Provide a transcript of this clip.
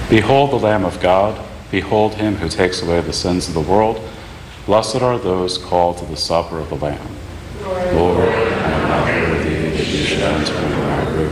Behold the Lamb of God. Behold him who takes away the sins of the world. Blessed are those called to the supper of the Lamb. Lord, I am not worthy that you should enter into my roof,